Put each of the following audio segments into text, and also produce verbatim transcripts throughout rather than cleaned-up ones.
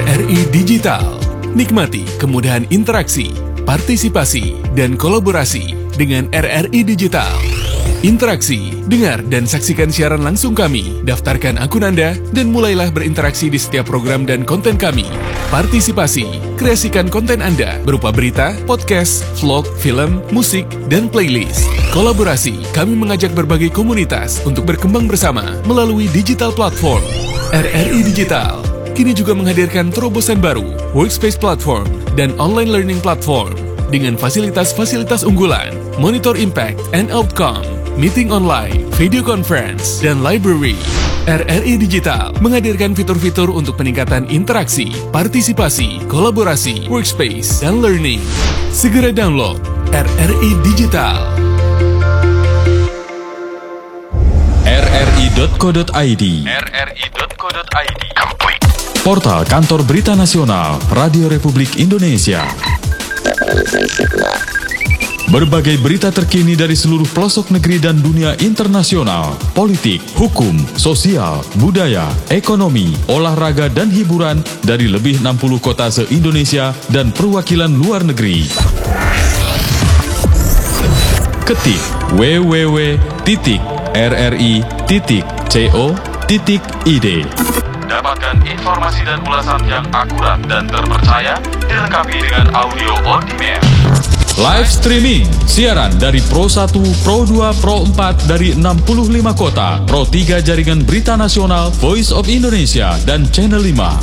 R R I Digital. Nikmati kemudahan interaksi, partisipasi, dan kolaborasi dengan R R I Digital. Interaksi, dengar dan saksikan siaran langsung kami, daftarkan akun Anda, dan mulailah berinteraksi di setiap program dan konten kami. Partisipasi, kreasikan konten Anda berupa berita, podcast, vlog, film, musik, dan playlist. Kolaborasi, kami mengajak berbagai komunitas untuk berkembang bersama melalui digital platform. R R I Digital kini juga menghadirkan terobosan baru, workspace platform, dan online learning platform dengan fasilitas-fasilitas unggulan, monitor impact and outcome, meeting online, video conference, dan library. R R I Digital menghadirkan fitur-fitur untuk peningkatan interaksi, partisipasi, kolaborasi, workspace, dan learning. Segera download R R I Digital. R R I dot co dot I D R R I dot co dot I D Portal Kantor Berita Nasional Radio Republik Indonesia. Berbagai berita terkini dari seluruh pelosok negeri dan dunia internasional, politik, hukum, sosial, budaya, ekonomi, olahraga, dan hiburan dari lebih enam puluh kota se-Indonesia dan perwakilan luar negeri. Ketik w w w titik r r i titik co titik i d. Dapatkan informasi dan ulasan yang akurat dan terpercaya, dilengkapi dengan audio on demand. Live streaming, siaran dari Pro satu, Pro dua, Pro empat dari enam puluh lima kota, Pro tiga Jaringan Berita Nasional, Voice of Indonesia, dan Channel lima.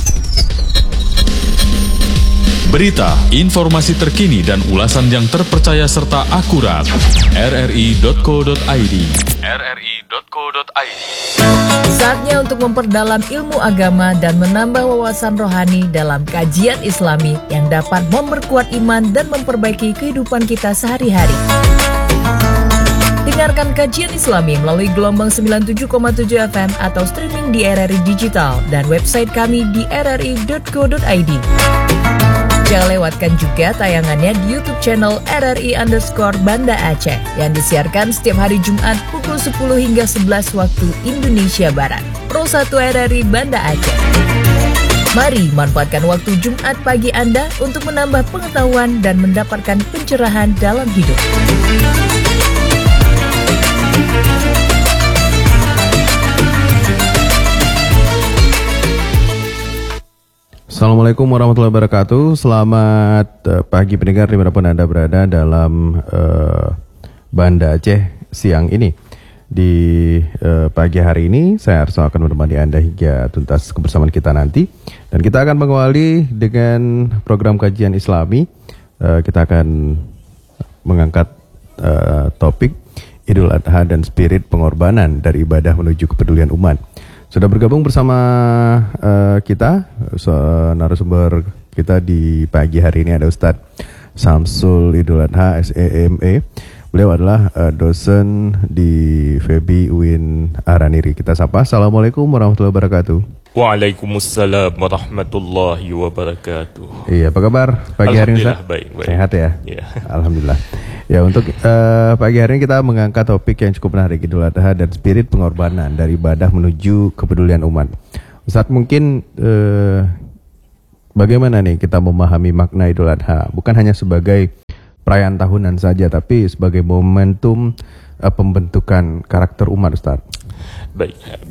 Berita, informasi terkini dan ulasan yang terpercaya serta akurat. R R I dot co dot I D R R I dot co dot I D Saatnya untuk memperdalam ilmu agama dan menambah wawasan rohani dalam kajian Islami yang dapat memperkuat iman dan memperbaiki kehidupan kita sehari-hari. Dengarkan kajian Islami melalui gelombang sembilan puluh tujuh koma tujuh F M atau streaming di R R I Digital dan website kami di r r i dot co dot i d. Jangan lewatkan juga tayangannya di YouTube channel R R I underscore Banda Aceh yang disiarkan setiap hari Jumat pukul sepuluh hingga sebelas waktu Indonesia Barat. Pro satu R R I Banda Aceh. Mari manfaatkan waktu Jumat pagi Anda untuk menambah pengetahuan dan mendapatkan pencerahan dalam hidup. Assalamualaikum warahmatullahi wabarakatuh. Selamat uh, pagi pendengar dimanapun Anda berada dalam uh, Banda Aceh siang ini. Di uh, pagi hari ini saya Arso akan menemani Anda hingga tuntas kebersamaan kita nanti. Dan kita akan mengawali dengan program kajian Islami. uh, Kita akan mengangkat uh, topik Idul Adha dan spirit pengorbanan dari ibadah menuju kepedulian umat. Sudah bergabung bersama uh, kita, so, narasumber kita di pagi hari ini ada Ustadz Samsul Idul Adha, S E M E. Beliau adalah uh, dosen di F E B I U I N Araniri. Kita sapa, Assalamualaikum warahmatullahi wabarakatuh. Waalaikumsalam warahmatullahi wabarakatuh. Iya, apa kabar pagi hari ini Ustadz? Baik, baik. Sehat ya? Iya. Alhamdulillah. Ya, untuk uh, pagi hari ini kita mengangkat topik yang cukup menarik, Idul Adha dan spirit pengorbanan dari ibadah menuju kepedulian umat. Ustadz, mungkin uh, bagaimana nih kita memahami makna Idul Adha? Bukan hanya sebagai perayaan tahunan saja, tapi sebagai momentum uh, pembentukan karakter umat, Ustadz. Baik,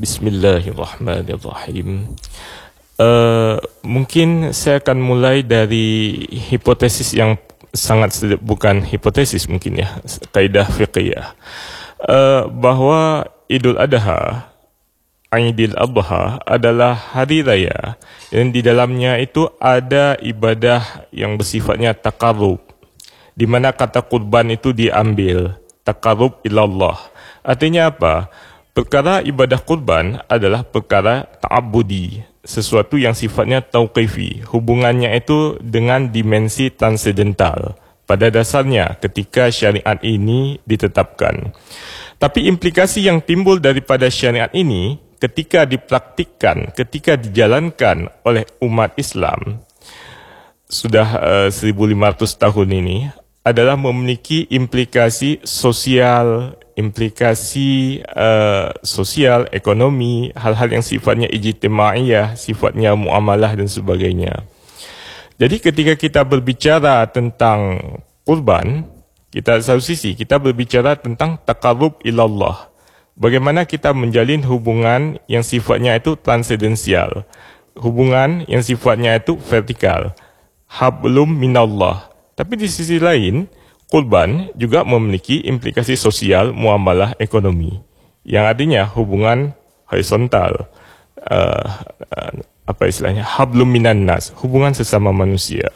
bismillahirrahmanirrahim. Uh, mungkin saya akan mulai dari hipotesis yang sangat bukan hipotesis mungkin ya, kaidah fiqhiyah, uh, bahwa Idul Adha, Aidil Adha adalah hari raya yang di dalamnya itu ada ibadah yang bersifatnya taqarrub, di mana kata kurban itu diambil, taqarrub ilallah. Artinya apa? Perkara ibadah kurban adalah perkara ta'abbudi, sesuatu yang sifatnya tauqifi, hubungannya itu dengan dimensi transendental pada dasarnya ketika syariat ini ditetapkan. Tapi implikasi yang timbul daripada syariat ini ketika dipraktikkan, ketika dijalankan oleh umat Islam sudah uh, seribu lima ratus tahun ini adalah memiliki implikasi sosial implikasi uh, sosial, ekonomi, hal-hal yang sifatnya ijtimaiyah, sifatnya muamalah dan sebagainya. Jadi ketika kita berbicara tentang kurban, kita satu sisi kita berbicara tentang taqarrub ilallah. Bagaimana kita menjalin hubungan yang sifatnya itu transendensial, hubungan yang sifatnya itu vertikal, hablum minallah. Tapi di sisi lain, kurban juga memiliki implikasi sosial, muamalah, ekonomi, yang artinya hubungan horizontal, uh, uh, apa istilahnya, hablum minan nas, hubungan sesama manusia.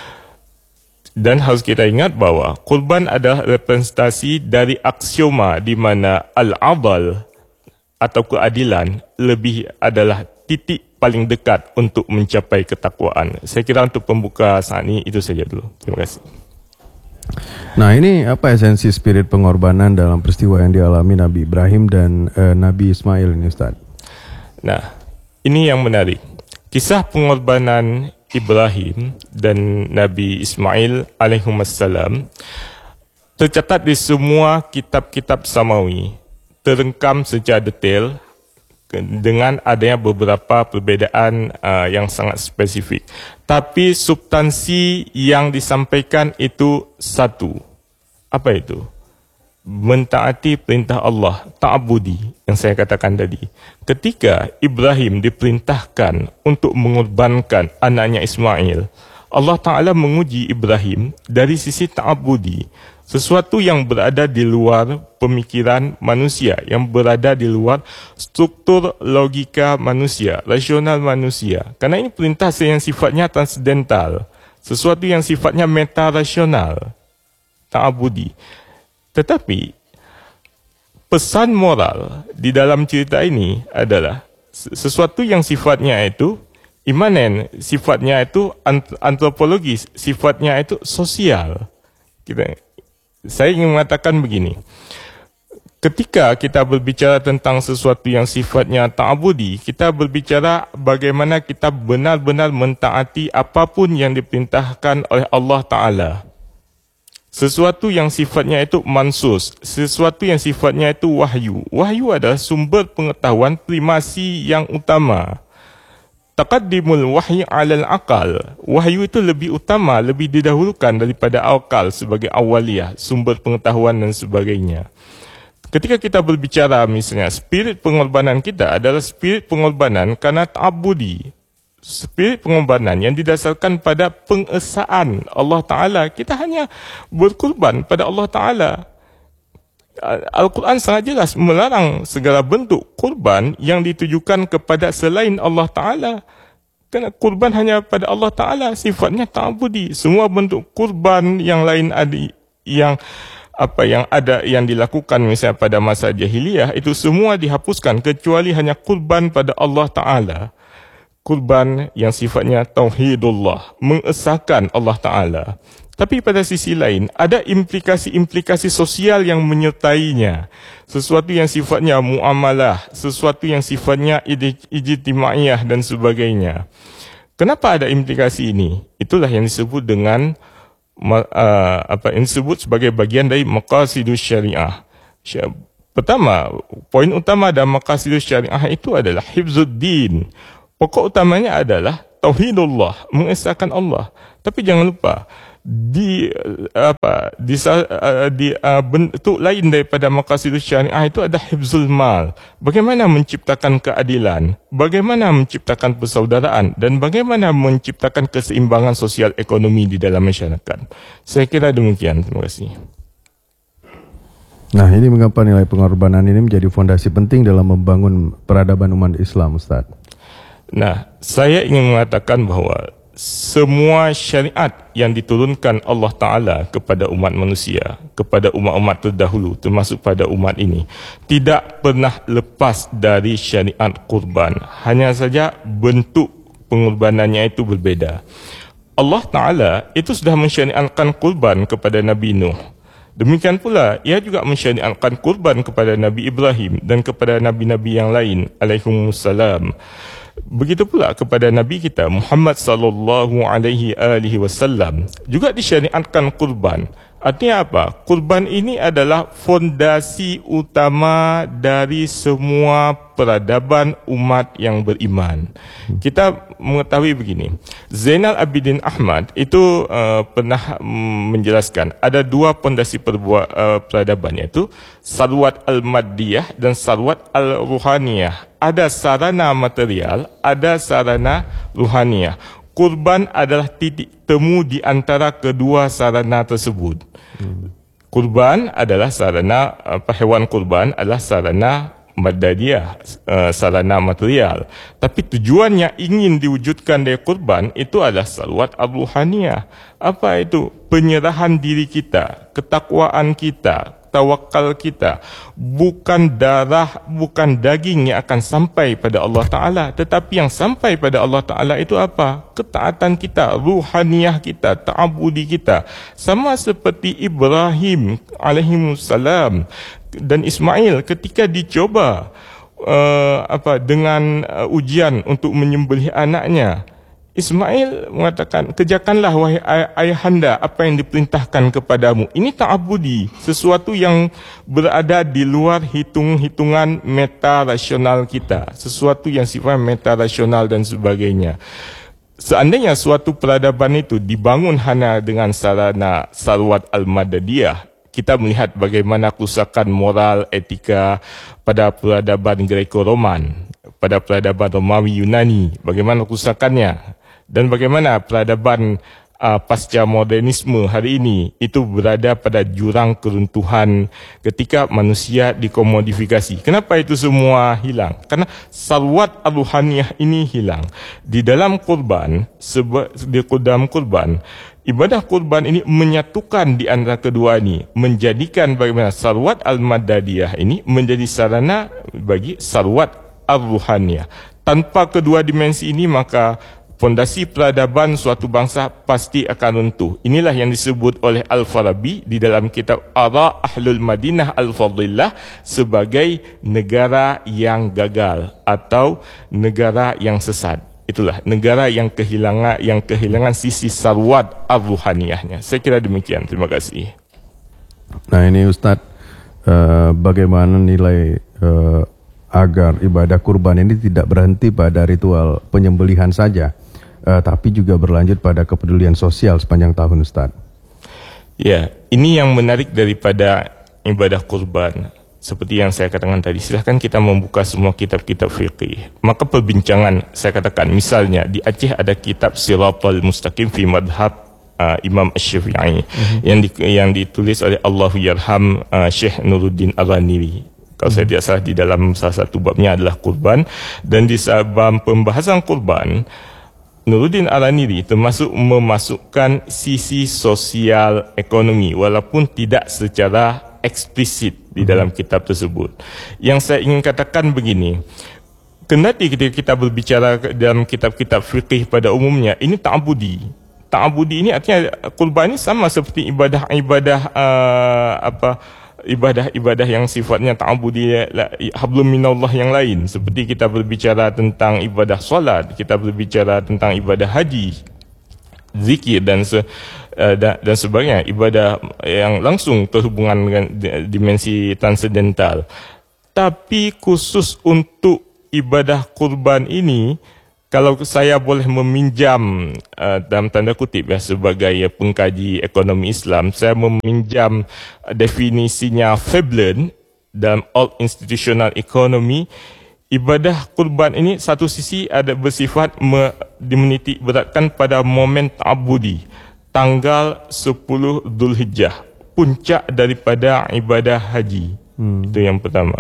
Dan harus kita ingat bahawa kurban adalah representasi dari aksioma di mana al-adal atau keadilan lebih adalah titik paling dekat untuk mencapai ketakwaan. Saya kira untuk pembuka saat ini itu saja dulu. Terima kasih. Nah, ini apa esensi spirit pengorbanan dalam peristiwa yang dialami Nabi Ibrahim dan uh, Nabi Ismail ini, Ustaz? Nah, ini yang menarik. Kisah pengorbanan Ibrahim dan Nabi Ismail alaihissalam tercatat di semua kitab-kitab samawi, terengkam secara detail dengan adanya beberapa perbezaan uh, yang sangat spesifik. Tapi substansi yang disampaikan itu satu. Apa itu? Mentaati perintah Allah, ta'abudi, yang saya katakan tadi. Ketika Ibrahim diperintahkan untuk mengorbankan anaknya Ismail, Allah Ta'ala menguji Ibrahim dari sisi ta'abudi, sesuatu yang berada di luar pemikiran manusia, yang berada di luar struktur logika manusia, rasional manusia. Karena ini perintah yang sifatnya transcendental, sesuatu yang sifatnya meta-rasional, ta'abudi. Tetapi pesan moral di dalam cerita ini adalah sesuatu yang sifatnya itu imanen, sifatnya itu antropologis, sifatnya itu sosial. Kita, saya ingin mengatakan begini. Ketika kita berbicara tentang sesuatu yang sifatnya ta'abudi, kita berbicara bagaimana kita benar-benar mentaati apapun yang diperintahkan oleh Allah Ta'ala. Sesuatu yang sifatnya itu mansus, sesuatu yang sifatnya itu wahyu. Wahyu adalah sumber pengetahuan primasi yang utama. Taqaddimul wahyi 'alal aqal. Wahyu itu lebih utama, lebih didahulukan daripada akal sebagai awaliyah, sumber pengetahuan dan sebagainya. Ketika kita berbicara misalnya spirit pengorbanan kita adalah spirit pengorbanan karena ta'abudi. Spirit pengorbanan yang didasarkan pada pengesaan Allah Ta'ala. Kita hanya berkorban pada Allah Ta'ala. Al-Quran sangat jelas melarang segala bentuk kurban yang ditujukan kepada selain Allah Ta'ala. Kerana kurban hanya pada Allah Ta'ala, sifatnya ta'abudi. Semua bentuk kurban yang lain ada, yang apa yang ada yang dilakukan misalnya pada masa jahiliyah, itu semua dihapuskan kecuali hanya kurban pada Allah Ta'ala. Kurban yang sifatnya tauhidullah, mengesahkan Allah Ta'ala. Tapi pada sisi lain, ada implikasi-implikasi sosial yang menyertainya. Sesuatu yang sifatnya muamalah, sesuatu yang sifatnya ijtimaiyah dan sebagainya. Kenapa ada implikasi ini? Itulah yang disebut dengan uh, apa yang disebut sebagai bagian dari maqasidus syariah. Pertama, poin utama dalam maqasidus syariah itu adalah hifzuddin. Pokok utamanya adalah tauhidullah, mengesahkan Allah. Tapi jangan lupa di apa di, di uh, bentuk lain daripada maqasidus syariah itu ada hifzul mal. Bagaimana menciptakan keadilan, bagaimana menciptakan persaudaraan, dan bagaimana menciptakan keseimbangan sosial ekonomi di dalam masyarakat. Saya kira demikian. Terima kasih. Nah, ini mengapa nilai pengorbanan ini menjadi fondasi penting dalam membangun peradaban umat Islam, Ustaz? Nah, saya ingin mengatakan bahawa semua syariat yang diturunkan Allah Ta'ala kepada umat manusia, kepada umat-umat terdahulu, termasuk pada umat ini, tidak pernah lepas dari syariat kurban. Hanya saja bentuk pengorbanannya itu berbeda. Allah Ta'ala itu sudah mensyariatkan kurban kepada Nabi Nuh. Demikian pula, ia juga mensyariatkan kurban kepada Nabi Ibrahim dan kepada Nabi-Nabi yang lain, alaihimussalam. Begitu pula kepada Nabi kita Muhammad sallallahu alaihi wasallam juga disyariatkan kurban. Artinya apa? Kurban ini adalah fondasi utama dari semua peradaban umat yang beriman. Kita mengetahui begini, Zainal Abidin Ahmad itu uh, pernah um, menjelaskan ada dua fondasi perbuat, uh, peradaban, iaitu sarwat al-maddiyah dan sarwat al-ruhaniyah. Ada sarana material, ada sarana ruhaniyah. Kurban adalah titik temu di antara kedua sarana tersebut. Hmm. Kurban adalah sarana, apa, hewan kurban adalah sarana madadiyah, uh, sarana material. Tapi tujuan yang ingin diwujudkan dari kurban itu adalah salawat ar-ruhaniyah. Apa itu? Penyerahan diri kita, ketakwaan kita, tawakal kita, bukan darah, bukan daging yang akan sampai pada Allah Ta'ala, tetapi yang sampai pada Allah Ta'ala itu apa? Ketaatan kita, ruhaniyah kita, ta'abudi kita. Sama seperti Ibrahim alaihissalam dan Ismail ketika dicoba uh, apa dengan uh, ujian untuk menyembelih anaknya. Ismail mengatakan, kerjakanlah wahai ay- ayahanda apa yang diperintahkan kepadamu. Ini ta'abudi, sesuatu yang berada di luar hitung-hitungan meta rasional kita, sesuatu yang sifatnya meta rasional dan sebagainya. Seandainya suatu peradaban itu dibangun hanya dengan sarana sarwat al-madadiyah, kita melihat bagaimana kerusakan moral, etika pada peradaban Greco-Roman, pada peradaban Romawi Yunani, bagaimana kerusakannya. Dan bagaimana peradaban uh, pasca modernisme hari ini itu berada pada jurang keruntuhan ketika manusia dikomodifikasi. Kenapa itu semua hilang? Karena sarwat ar-ruhaniyah ini hilang. Di dalam kurban, seba, di dalam kurban, ibadah kurban ini menyatukan di antara kedua ini, menjadikan bagaimana sarwat al-madadiyah ini menjadi sarana bagi sarwat ar-ruhaniyah. Tanpa kedua dimensi ini, maka fondasi peradaban suatu bangsa pasti akan runtuh. Inilah yang disebut oleh Al-Farabi di dalam kitab Ara Ahlul Madinah Al-Fadillah sebagai negara yang gagal atau negara yang sesat. Itulah negara yang kehilangan yang kehilangan sisi sarwat ar-ruhaniyahnya. Saya kira demikian. Terima kasih. Nah, ini Ustadz, uh, bagaimana nilai uh, agar ibadah kurban ini tidak berhenti pada ritual penyembelihan saja, Uh, tapi juga berlanjut pada kepedulian sosial sepanjang tahun, Ustaz. Ya, ini yang menarik daripada ibadah kurban. Seperti yang saya katakan tadi, silahkan kita membuka semua kitab-kitab fiqih. Maka perbincangan, saya katakan, misalnya di Aceh ada kitab Siratal Mustaqim fi Madhab uh, Imam Asy-Syafi'i, uh-huh. yang, di, yang ditulis oleh Allahu Yarham uh, Syekh Nuruddin Ar-Raniri. Kalau uh-huh. saya tidak salah, di dalam salah satu babnya adalah kurban. Dan di bab pembahasan kurban, Nuruddin Ar-Raniri termasuk memasukkan sisi sosial ekonomi walaupun tidak secara eksplisit di dalam kitab tersebut. Yang saya ingin katakan begini, kendati ketika kita berbicara dalam kitab-kitab fikih pada umumnya, ini ta'abudi. Ta'abudi ini artinya kurban ini sama seperti ibadah-ibadah uh, apa ibadah-ibadah yang sifatnya ta'abudi, hablum minallah yang lain. Seperti kita berbicara tentang ibadah solat, kita berbicara tentang ibadah haji, zikir dan se, uh, dan, dan sebagainya, ibadah yang langsung terhubungan dengan dimensi transendental. Tapi khusus untuk ibadah kurban ini, kalau saya boleh meminjam uh, dalam tanda kutip ya, sebagai uh, pengkaji ekonomi Islam, saya meminjam uh, definisinya Veblen dalam Old Institutional Economy. Ibadah kurban ini satu sisi ada bersifat me, dimenitik beratkan pada momen ta'abudi, tanggal sepuluh Dzulhijjah, puncak daripada ibadah haji. Hmm. Itu yang pertama.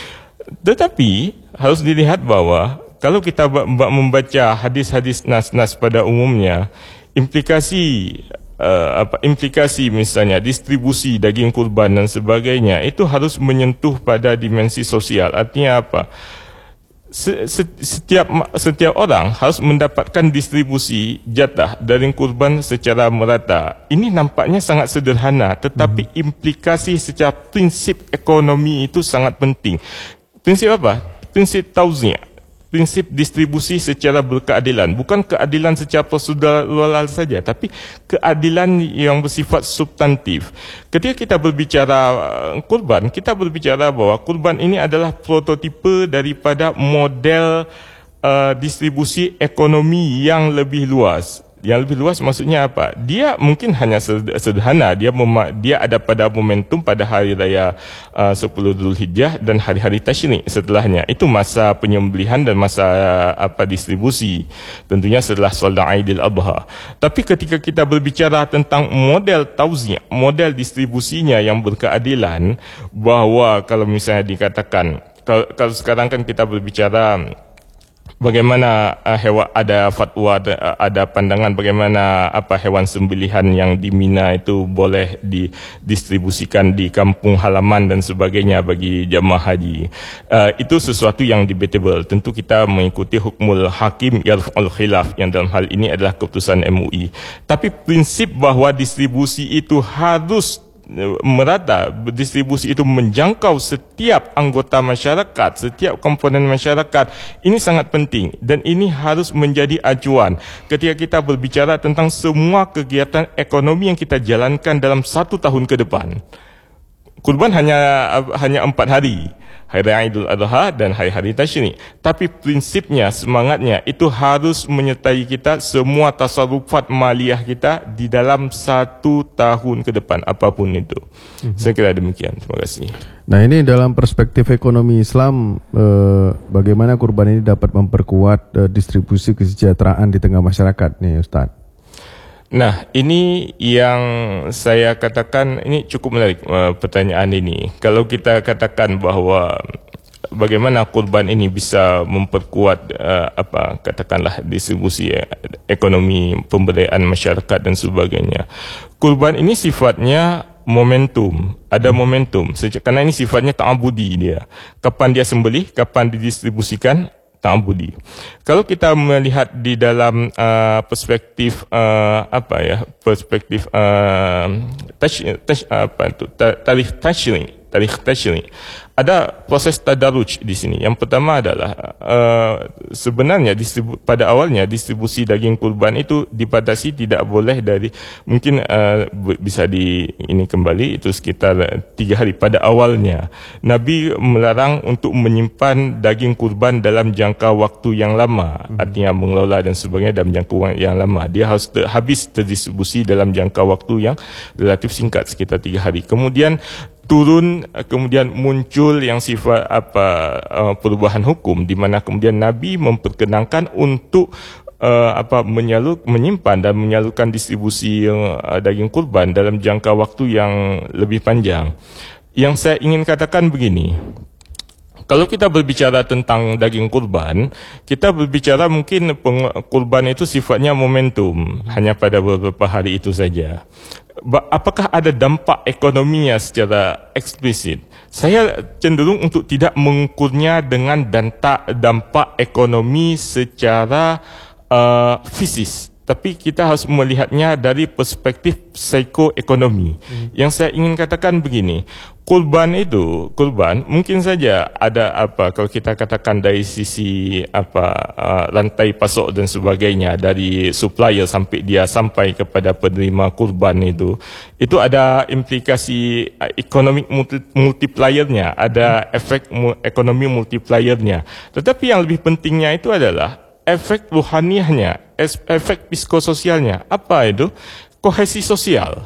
Tetapi harus dilihat bahwa kalau kita membaca hadis-hadis nas-nas pada umumnya, implikasi uh, apa implikasi misalnya distribusi daging kurban dan sebagainya itu harus menyentuh pada dimensi sosial. Artinya apa? Setiap setiap orang harus mendapatkan distribusi jatah daging kurban secara merata. Ini nampaknya sangat sederhana, tetapi hmm. implikasi secara prinsip ekonomi itu sangat penting. Prinsip apa? Prinsip tauzi'. prinsip distribusi secara berkeadilan, bukan keadilan secara prosedural saja, tapi keadilan yang bersifat substantif. Ketika kita berbicara kurban, kita berbicara bahwa kurban ini adalah prototipe daripada model uh, distribusi ekonomi yang lebih luas. Yang lebih luas maksudnya apa? Dia mungkin hanya sederhana, dia mema- dia ada pada momentum pada hari raya uh, sepuluh Dzulhijjah dan hari-hari tasyrik setelahnya. Itu masa penyembelihan dan masa uh, apa distribusi. Tentunya setelah solat Aidil Adha. Tapi ketika kita berbicara tentang model tauzi', model distribusinya yang berkeadilan, bahwa kalau misalnya dikatakan kalau, kalau sekarang kan kita berbicara bagaimana uh, hewan ada fatwa ada, ada pandangan bagaimana apa hewan sembelihan yang di Mina itu boleh didistribusikan di kampung halaman dan sebagainya bagi jamaah haji. Uh, itu sesuatu yang debatable. Tentu kita mengikuti hukmul hakim yarfa'ul khilaf yang dalam hal ini adalah keputusan M U I. Tapi prinsip bahwa distribusi itu harus merata, distribusi itu menjangkau setiap anggota masyarakat, setiap komponen masyarakat, ini sangat penting dan ini harus menjadi acuan ketika kita berbicara tentang semua kegiatan ekonomi yang kita jalankan dalam satu tahun ke depan. Kurban hanya hanya empat hari, hari raya Idul Adha dan hari-hari tasyrik. Tapi prinsipnya, semangatnya itu harus menyertai kita semua tasarrufat maliyah kita di dalam satu tahun ke depan, apapun itu. Mm-hmm. Saya kira demikian. Terima kasih. Nah, ini dalam perspektif ekonomi Islam, eh, bagaimana kurban ini dapat memperkuat eh, distribusi kesejahteraan di tengah masyarakat nih, Ustaz? Nah, ini yang saya katakan, ini cukup menarik uh, pertanyaan ini. Kalau kita katakan bahwa bagaimana kurban ini bisa memperkuat uh, apa katakanlah distribusi ekonomi pemberdayaan masyarakat dan sebagainya. Kurban ini sifatnya momentum, ada momentum. Karena ini sifatnya ta'abudi dia. Kapan dia sembelih, kapan didistribusikan, ta'abudi. Kalau kita melihat di dalam uh, perspektif uh, apa ya, perspektif uh, tash, tash, apa itu, tarikh tasyrik, tarikh tasyrik, ada proses tadaruj di sini. Yang pertama adalah uh, sebenarnya distribu- pada awalnya distribusi daging kurban itu dibatasi tidak boleh dari mungkin uh, bisa di ini kembali itu sekitar tiga hari pada awalnya. Nabi melarang untuk menyimpan daging kurban dalam jangka waktu yang lama, hmm. artinya mengelola dan sebagainya dalam jangka waktu yang lama. Dia harus ter- habis terdistribusi dalam jangka waktu yang relatif singkat, sekitar tiga hari. Kemudian turun, kemudian muncul yang sifat apa uh, perubahan hukum di mana kemudian Nabi memperkenankan untuk uh, apa menyalur menyimpan dan menyalurkan distribusi uh, daging kurban dalam jangka waktu yang lebih panjang. Yang saya ingin katakan begini, kalau kita berbicara tentang daging kurban, kita berbicara mungkin peng- kurban itu sifatnya momentum, hanya pada beberapa hari itu saja. Apakah ada dampak ekonominya secara eksplisit? Saya cenderung untuk tidak mengukurnya dengan dampak, dampak ekonomi secara uh, fisis. Tapi kita harus melihatnya dari perspektif psikoekonomi. Hmm. Yang saya ingin katakan begini, kurban itu, kurban mungkin saja ada apa kalau kita katakan dari sisi apa uh, rantai pasok dan sebagainya, dari supplier sampai dia sampai kepada penerima kurban itu, itu ada implikasi uh, economic multi- multipliernya, ada hmm. efek mu- ekonomi multipliernya. Tetapi yang lebih pentingnya itu adalah efek ruhaniahnya, efek psikososialnya. Apa itu? Kohesi sosial.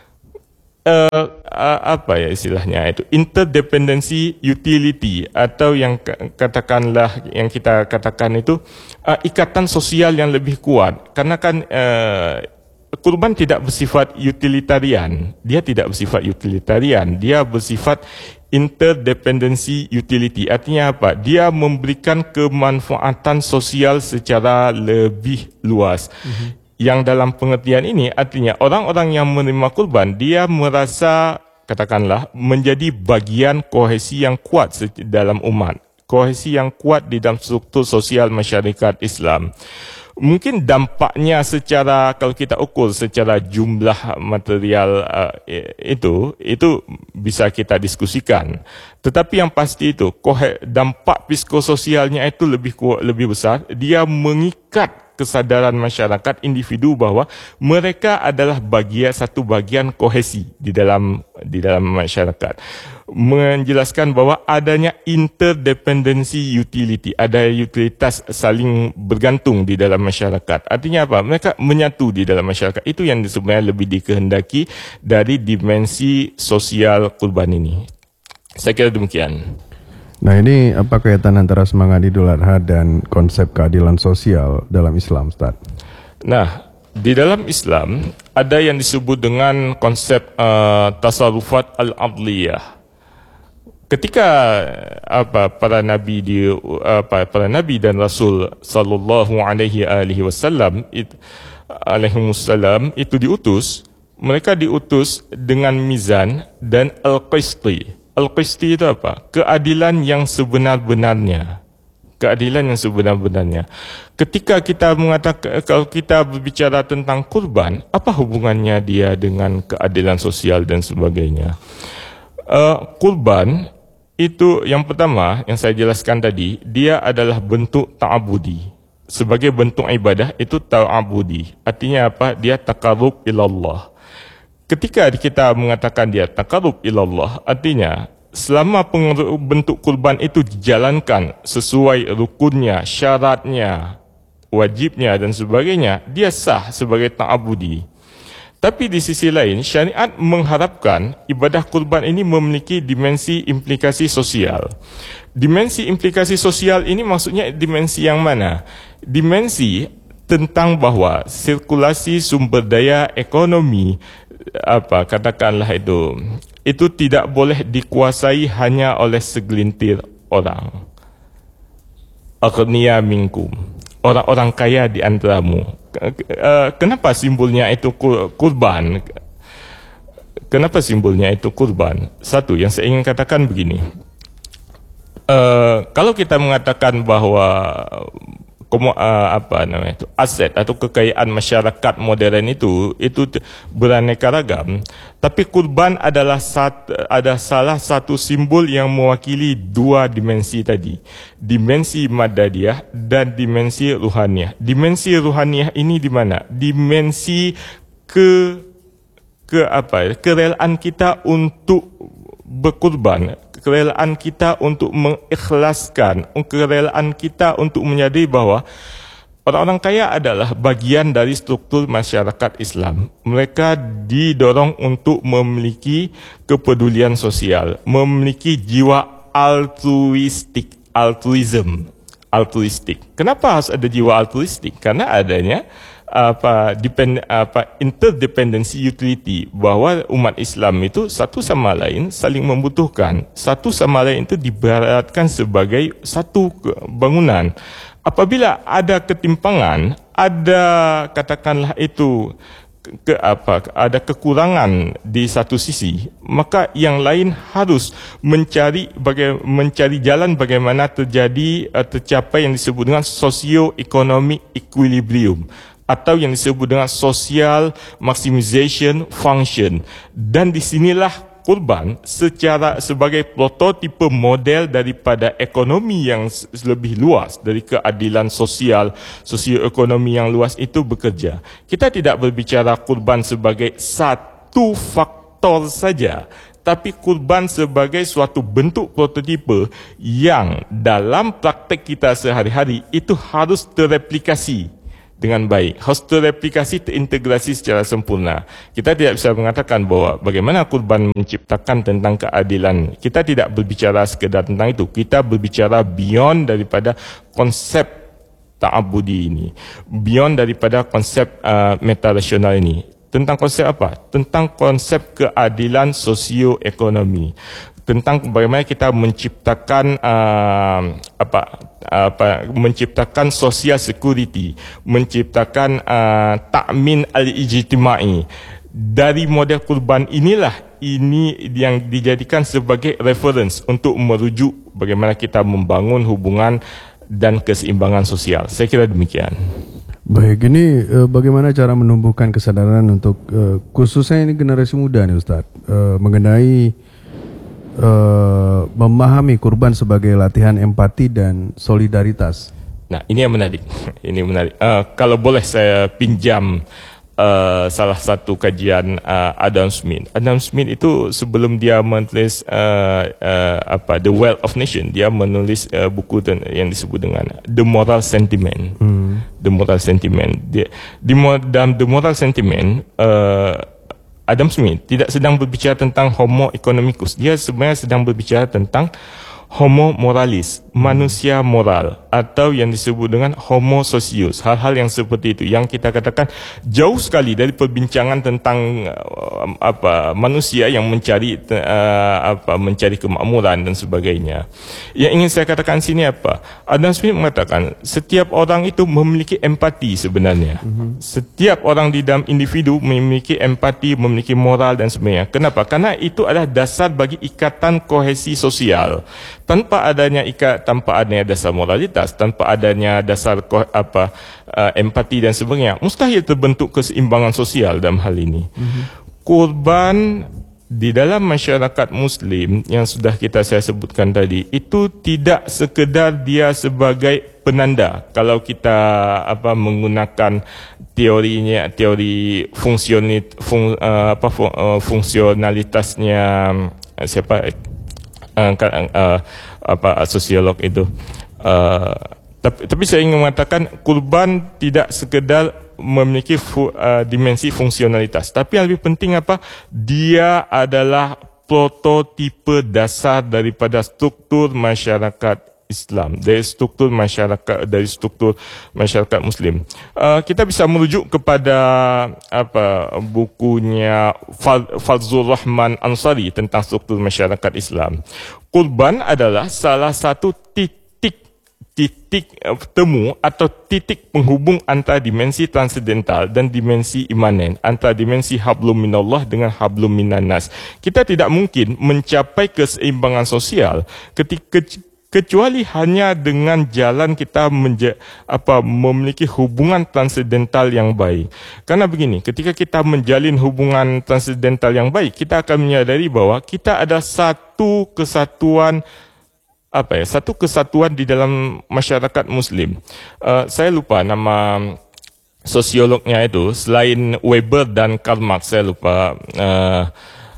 Uh, uh, apa ya istilahnya itu? Interdependency utility, atau yang katakanlah yang kita katakan itu uh, ikatan sosial yang lebih kuat. Karena kan uh, kurban tidak bersifat utilitarian. Dia tidak bersifat utilitarian. Dia bersifat interdependency utility. Artinya apa? Dia memberikan kemanfaatan sosial secara lebih luas. Mm-hmm. Yang dalam pengertian ini artinya orang-orang yang menerima kurban, dia merasa katakanlah menjadi bagian kohesi yang kuat dalam umat. Kohesi yang kuat di dalam struktur sosial masyarakat Islam. Mungkin dampaknya secara, kalau kita ukur secara jumlah material uh, itu, itu bisa kita diskusikan. Tetapi yang pasti itu, dampak psikososialnya itu lebih kuat, lebih besar. Dia mengikat kesadaran masyarakat, individu, bahwa mereka adalah bagian, satu bagian kohesi di dalam di dalam masyarakat. Menjelaskan bahwa adanya interdependency utility, ada utilitas saling bergantung di dalam masyarakat. Artinya apa? Mereka menyatu di dalam masyarakat. Itu yang sebenarnya lebih dikehendaki dari dimensi sosial kurban ini. Saya kira demikian. Nah, ini apa kaitan antara semangat Idul Adha dan konsep keadilan sosial dalam Islam, Ustaz? Nah, di dalam Islam ada yang disebut dengan konsep uh, tasarrufat al-adliyah. Ketika apa para nabi di apa para nabi dan rasul sallallahu alaihi alihi wasallam alaihi wasallam itu diutus, mereka diutus dengan mizan dan al-qisti. Al-qisti itu apa? Keadilan yang sebenar-benarnya. Keadilan yang sebenar-benarnya. Ketika kita mengatakan, kalau kita berbicara tentang kurban, apa hubungannya dia dengan keadilan sosial dan sebagainya? Uh, kurban itu yang pertama yang saya jelaskan tadi, dia adalah bentuk ta'abudi. Sebagai bentuk ibadah itu ta'abudi. Artinya apa? Dia taqarrub ilallah. Ketika kita mengatakan dia taqarrub ilallah, artinya selama bentuk kurban itu dijalankan sesuai rukunnya, syaratnya, wajibnya dan sebagainya, dia sah sebagai ta'abudi. Tapi di sisi lain, syariat mengharapkan ibadah kurban ini memiliki dimensi implikasi sosial. Dimensi implikasi sosial ini maksudnya dimensi yang mana? Dimensi tentang bahwa sirkulasi sumber daya ekonomi, apa katakanlah itu itu tidak boleh dikuasai hanya oleh segelintir orang. Aghniya minkum, orang-orang kaya di antaramu. Kenapa simbolnya itu kurban? Kenapa simbolnya itu kurban? Satu yang saya ingin katakan begini. Uh, kalau kita mengatakan bahwa Komo, uh, apa namanya itu aset atau kekayaan masyarakat modern itu itu beraneka ragam, tapi kurban adalah sat, ada salah satu simbol yang mewakili dua dimensi tadi, dimensi madadiyah dan dimensi ruhaniyah. Dimensi ruhaniyah ini di mana? Dimensi ke ke apa? Kerelaan kita untuk berkurban, kerelaan kita untuk mengikhlaskan, kerelaan kita untuk menyadari bahwa orang-orang kaya adalah bagian dari struktur masyarakat Islam. Mereka didorong untuk memiliki kepedulian sosial, memiliki jiwa altruistik, altruism, altruistik. Kenapa harus ada jiwa altruistik? Karena adanya apa depend apa interdependency utility, bahwa umat Islam itu satu sama lain saling membutuhkan, satu sama lain itu diibaratkan sebagai satu bangunan. Apabila ada ketimpangan, ada katakanlah itu ke apa ada kekurangan di satu sisi, maka yang lain harus mencari baga, mencari jalan bagaimana terjadi uh, tercapai yang disebut dengan socio-economic equilibrium, atau yang disebut dengan social maximization function. Dan disinilah kurban secara sebagai prototipe model daripada ekonomi yang lebih luas, dari keadilan sosial, sosioekonomi yang luas itu bekerja. Kita tidak berbicara kurban sebagai satu faktor saja, tapi kurban sebagai suatu bentuk prototipe yang dalam praktek kita sehari-hari itu harus terreplikasi dengan baik, harus terreplikasi, terintegrasi secara sempurna. Kita tidak bisa mengatakan bahwa bagaimana kurban menciptakan tentang keadilan. Kita tidak berbicara sekedar tentang itu. Kita berbicara beyond daripada konsep ta'abudi ini, beyond daripada konsep uh, meta-rasional ini. Tentang konsep apa? Tentang konsep keadilan sosioekonomi. Tentang bagaimana kita menciptakan uh, apa apa menciptakan social security, menciptakan uh, takmin al-ijtimai. Dari model kurban inilah ini yang dijadikan sebagai reference untuk merujuk bagaimana kita membangun hubungan dan keseimbangan sosial. Saya kira demikian. Baik, ini uh, bagaimana cara menumbuhkan kesadaran untuk uh, khususnya ini generasi muda nih Ustadz, uh, mengenai uh, memahami kurban sebagai latihan empati dan solidaritas. Nah, ini yang menarik. Ini menarik. Uh, kalau boleh saya pinjam uh, salah satu kajian uh, Adam Smith. Adam Smith itu sebelum dia menulis uh, uh, apa The Wealth of Nation, dia menulis uh, buku yang disebut dengan The Moral Sentiment. Hmm. The Moral Sentiment. Dia, di dalam The Moral Sentiment, uh, Adam Smith tidak sedang berbicara tentang Homo economicus. Dia sebenarnya sedang berbicara tentang Homo moralis, manusia moral, atau yang disebut dengan Homo socius, hal-hal yang seperti itu yang kita katakan jauh sekali dari perbincangan tentang uh, apa manusia yang mencari uh, apa mencari kemakmuran dan sebagainya. Yang ingin saya katakan sini apa? Adam Smith mengatakan setiap orang itu memiliki empati sebenarnya. Mm-hmm. Setiap orang di dalam individu memiliki empati, memiliki moral dan sebagainya. Kenapa? Karena itu adalah dasar bagi ikatan kohesi sosial. Tanpa adanya ikat, tanpa adanya dasar moralitas, tanpa adanya dasar apa uh, empati dan sebagainya, mustahil terbentuk keseimbangan sosial dalam hal ini. Mm-hmm. Kurban di dalam masyarakat Muslim yang sudah kita saya sebutkan tadi itu tidak sekedar dia sebagai penanda. Kalau kita apa menggunakan teorinya, teori fungsionit, fung, uh, apa fung, uh, fungsionalitasnya uh, siapa? Uh, uh, apa sosiolog itu uh, tapi, tapi saya ingin mengatakan kurban tidak sekedar memiliki fu, uh, dimensi fungsionalitas, tapi yang lebih penting apa, dia adalah prototipe dasar daripada struktur masyarakat Islam, dari struktur masyarakat dari struktur masyarakat Muslim. Uh, kita bisa merujuk kepada apa bukunya Fazlur Rahman Ansari tentang struktur masyarakat Islam. Kurban adalah salah satu titik titik temu atau titik penghubung antara dimensi transendental dan dimensi imanen, antara dimensi hablum minallah dengan hablum minannas. Kita tidak mungkin mencapai keseimbangan sosial ketika kecuali hanya dengan jalan kita menja, apa, memiliki hubungan transendental yang baik. Karena begini, ketika kita menjalin hubungan transendental yang baik, kita akan menyadari bahwa kita ada satu kesatuan, apa ya, satu kesatuan di dalam masyarakat Muslim. Uh, saya lupa nama sosiolognya itu, selain Weber dan Karl Marx, saya lupa. Uh,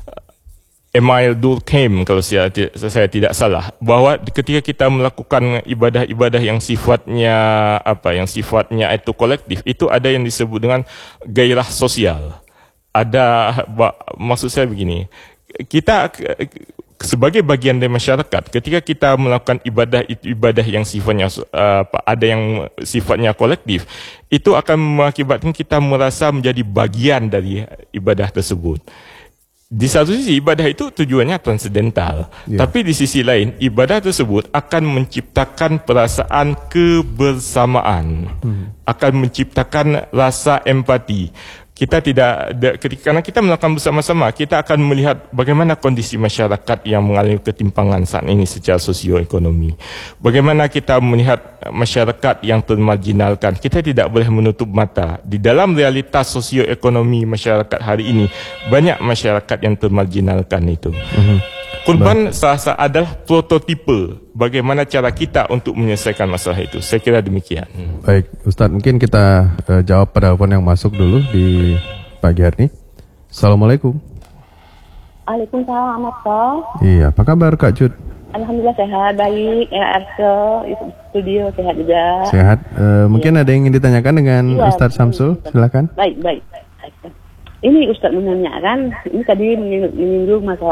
Emile Durkheim kalau saya, saya tidak salah, bahwa ketika kita melakukan ibadah-ibadah yang sifatnya apa yang sifatnya itu kolektif, itu ada yang disebut dengan gairah sosial. Ada, maksud saya begini, kita sebagai bagian dari masyarakat, ketika kita melakukan ibadah-ibadah yang sifatnya apa, ada yang sifatnya kolektif, itu akan mengakibatkan kita merasa menjadi bagian dari ibadah tersebut. Di satu sisi ibadah itu tujuannya transendental, yeah. Tapi di sisi lain ibadah tersebut akan menciptakan perasaan kebersamaan, hmm. akan menciptakan rasa empati. Kita tidak, karena kita melakukan bersama-sama, kita akan melihat bagaimana kondisi masyarakat yang mengalami ketimpangan saat ini secara sosioekonomi. Bagaimana kita melihat masyarakat yang termarginalkan. Kita tidak boleh menutup mata. Di dalam realitas sosioekonomi masyarakat hari ini, banyak masyarakat yang termarginalkan itu. Mm-hmm. Kurban sah-sah adalah prototipe bagaimana cara kita untuk menyelesaikan masalah itu. Saya kira demikian. Baik, Ustadz, mungkin kita uh, jawab penelpon yang masuk dulu di pagi hari ini. Assalamualaikum. Waalaikumsalam, Pak. Iya, apa kabar Kak Cut? Alhamdulillah sehat, baik. Ya, Arso, studio sehat juga. Sehat. Uh, mungkin ya. Ada yang ingin ditanyakan dengan ya, Ustadz Samsul, silakan. Baik, baik. Ini Ustadz menanyakan, ini tadi menyinggung masalah